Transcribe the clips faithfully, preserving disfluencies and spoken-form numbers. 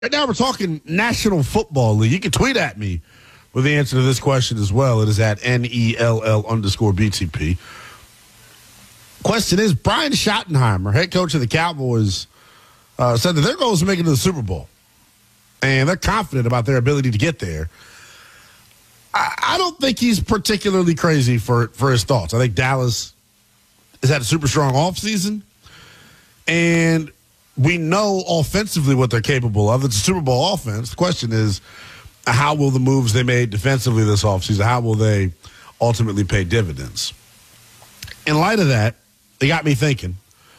Right now we're talking National Football League. You can tweet at me with the answer to this question as well. It is at N E L L underscore B T P. Question is, Brian Schottenheimer, head coach of the Cowboys, uh, said that their goal is to make it to the Super Bowl. And they're confident about their ability to get there. I, I don't think he's particularly crazy for, for his thoughts. I think Dallas has had a super strong offseason. And we know offensively what they're capable of. It's a Super Bowl offense. The question is, how will the moves they made defensively this offseason, how will they ultimately pay dividends? In light of that, they got me thinking.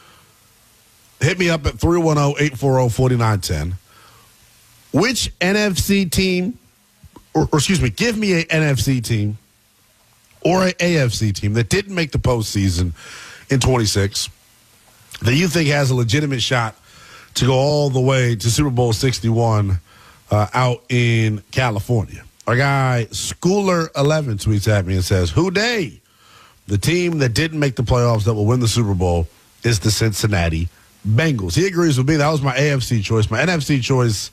Hit me up at three one zero, eight four zero, four nine one zero. Which N F C team, or, or excuse me, give me an N F C team or an A F C team that didn't make the postseason in twenty-six that you think has a legitimate shot to go all the way to Super Bowl sixty-one uh, out in California. Our guy, Schooler eleven, tweets at me and says, who day? The team that didn't make the playoffs that will win the Super Bowl is the Cincinnati Bengals. He agrees with me. That was my A F C choice. My N F C choice,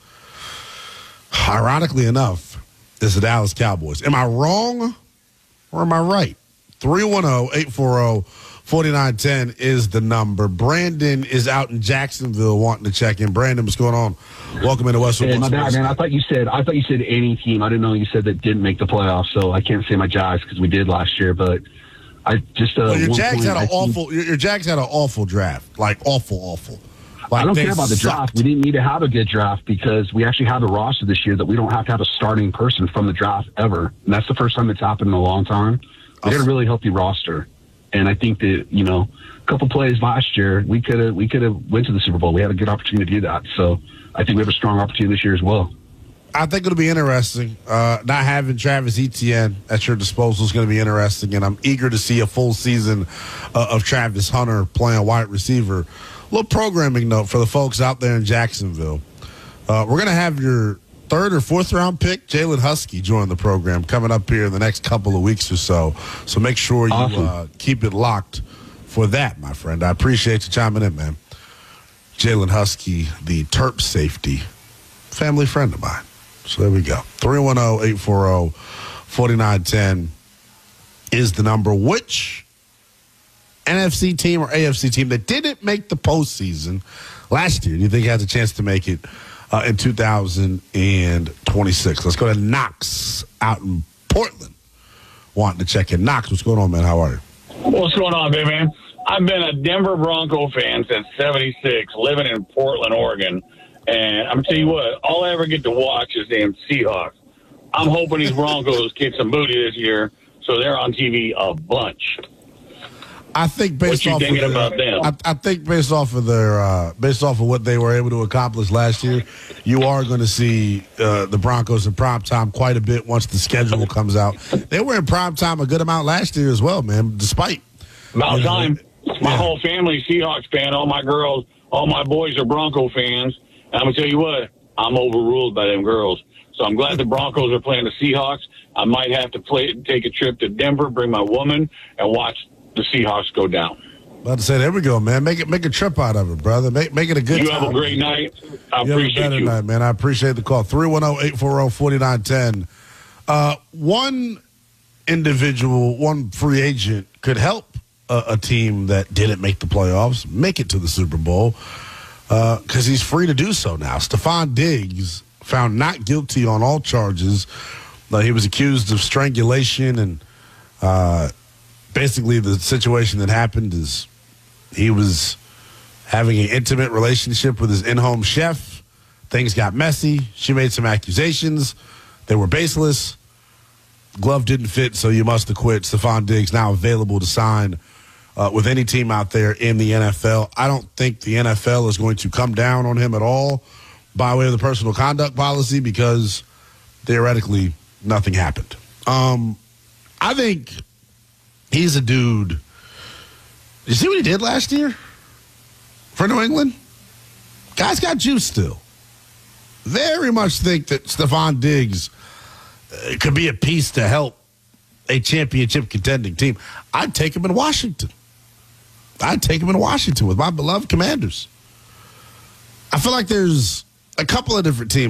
ironically enough, is the Dallas Cowboys. Am I wrong or am I right? three one zero, eight four zero, four nine one zero is the number. Brandon is out in Jacksonville wanting to check in. Brandon, what's going on? Welcome into Westwood. Hey, my bad, man. I thought you said I thought you said any team. I didn't know you said that didn't make the playoffs, so I can't say my Jags because we did last year. But I just uh, well, your Jags point, had an I awful. think, Your, your Jags had an awful draft, like awful, awful. Like I don't care about the sucked. draft. We didn't need to have a good draft because we actually have a roster this year that we don't have to have a starting person from the draft ever. And that's the first time it's happened in a long time. We had a really healthy roster, and I think that you know a couple plays last year we could have we could have went to the Super Bowl. We had a good opportunity to do that. So I think we have a strong opportunity this year as well. I think it'll be interesting. Uh, not having Travis Etienne at your disposal is going to be interesting, and I'm eager to see a full season uh, of Travis Hunter playing wide receiver. A little programming note for the folks out there in Jacksonville. Uh, we're going to have your third or fourth round pick, Jalen Husky, join the program coming up here in the next couple of weeks or so. So make sure you Awesome. uh, keep it locked for that, my friend. I appreciate you chiming in, man. Jalen Husky, the Terp safety, family friend of mine. So there we go. three one zero, eight four zero, four nine one zero is the number. Which N F C team or A F C team that didn't make the postseason last year do you think has a chance to make it uh, in two thousand twenty-six? Let's go to Knox out in Portland wanting to check in. Knox, what's going on, man? How are you? What's going on, big man? I've been a Denver Bronco fan since seventy-six, living in Portland, Oregon. And I'm telling you what, all I ever get to watch is damn Seahawks. I'm hoping these Broncos kick some booty this year, so they're on T V a bunch. I think based what you off thinking of their, about them? I, I think based off of their uh, based off of what they were able to accomplish last year, you are going to see uh, the Broncos in prime time quite a bit once the schedule comes out. They were in prime time a good amount last year as well, man. Despite About you know, time. My yeah. whole family Seahawks fan. All my girls, all my boys are Bronco fans. And I'm going to tell you what, I'm overruled by them girls. So I'm glad the Broncos are playing the Seahawks. I might have to play, take a trip to Denver, bring my woman, and watch the Seahawks go down. About to say, there we go, man. Make it, make a trip out of it, brother. Make make it a good You time. have a great night. I you appreciate have a better you. night, man. I appreciate the call. three one zero, eight four zero, four nine one zero. Uh, one individual, one free agent could help a, a team that didn't make the playoffs make it to the Super Bowl because uh, he's free to do so now. Stephon Diggs found not guilty on all charges. Uh, he was accused of strangulation, and uh, basically the situation that happened is he was having an intimate relationship with his in-home chef. Things got messy. She made some accusations. They were baseless. Glove didn't fit, so you must have quit. Stephon Diggs now available to sign uh, with any team out there in the N F L. I don't think the N F L is going to come down on him at all by way of the personal conduct policy because theoretically nothing happened. Um, I think he's a dude. You see what he did last year for New England? Guy's got juice still. Very much think that Stephon Diggs uh, could be a piece to help a championship contending team. I'd take him in Washington. I'd take him in Washington with my beloved Commanders. I feel like there's a couple of different teams.